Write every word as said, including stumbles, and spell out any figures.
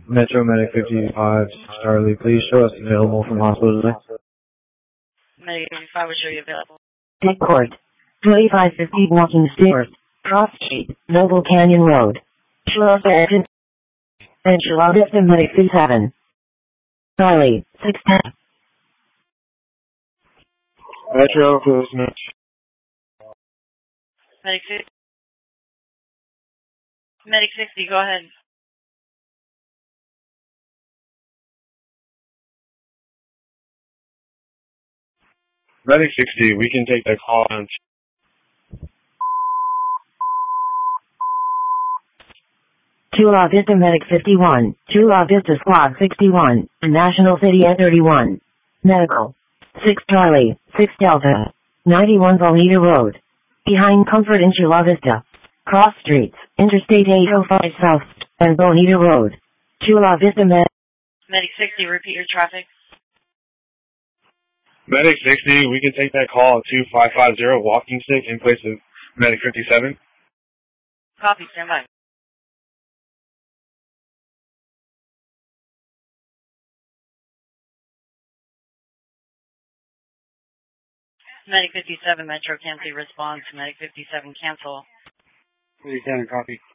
Metro Medic fifty-five, Charlie, please show us available from hospital today. Medic fifty-five will show you available. Tech Court, twenty-five fifty Walking Stairs, Cross Street, Noble Canyon Road, Chula Vista, and Chula Vista Medic fifty-seven. Charlie, six ten. Metro, close note. Medic fifty. Medic sixty, go ahead. Medic sixty, we can take the call on. Chula Vista Medic fifty-one, Chula Vista Squad sixty-one, National City at thirty-one. Medical. six Charlie, six Delta. ninety-one Bonita Road. Behind Comfort in Chula Vista. Cross Streets, Interstate eight oh five South, and Bonita Road. Chula Vista Med. Medic sixty, repeat your traffic. Medic sixty, we can take that call at two five five zero Walking Stick in place of Medic fifty-seven. Copy, stand by. Medic fifty-seven, Metro, cancel your response. Medic fifty-seven, cancel. Medic ten, copy.